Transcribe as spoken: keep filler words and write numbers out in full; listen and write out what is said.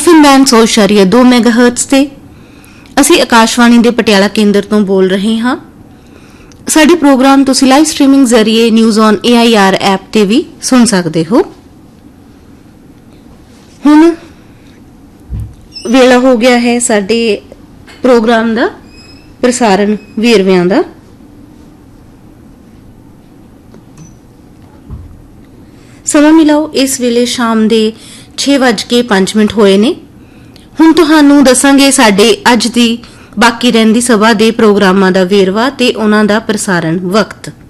F M band सौ इशारिया दो मैगाहर्ट्ज ते ਅਸੀਂ ਆਕਾਸ਼ਵਾਣੀ ਦੇ ਪਟਿਆਲਾ ਕੇਂਦਰ ਤੋਂ ਬੋਲ ਰਹੇ ਹਾਂ। ਸਾਡੇ ਪ੍ਰੋਗਰਾਮ ਤੁਸੀਂ ਲਾਈਵ ਸਟ੍ਰੀਮਿੰਗ ਜ਼ਰੀਏ news on A I R app ਤੇ ਵੀ ਸੁਣ ਸਕਦੇ ਹੋ। ਹੁਣ ਵੇਲਾ ਹੋ ਗਿਆ ਹੈ ਸਾਡੇ ਪ੍ਰੋਗਰਾਮ ਦਾ ਪ੍ਰਸਾਰਣ ਵੇਰਵਿਆਂ ਦਾ। ਸਮਾਂ ਮਿਲਾਓ ਇਸ ਵੇਲੇ ਸ਼ਾਮ ਦੇ ਛੇ ਵੱਜ ਕੇ ਪੰਜ ਮਿੰਟ ਹੋਏ ਨੇ। ਹੁਣ ਤੁਹਾਨੂੰ ਦੱਸਾਂਗੇ ਸਾਡੇ ਅੱਜ ਦੀ ਬਾਕੀ ਰਹਿੰਦੀ ਸਭਾ ਦੇ ਪ੍ਰੋਗਰਾਮਾਂ ਦਾ ਵੇਰਵਾ ਤੇ ਉਹਨਾਂ ਦਾ ਪ੍ਰਸਾਰਣ ਵਕਤ।